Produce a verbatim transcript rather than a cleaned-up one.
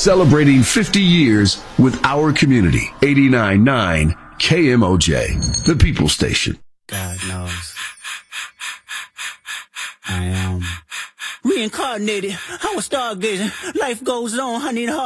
Celebrating fifty years with our community. eighty-nine point nine K M O J, the People Station. God knows. I am reincarnated. I was stargazing. Life goes on. I need a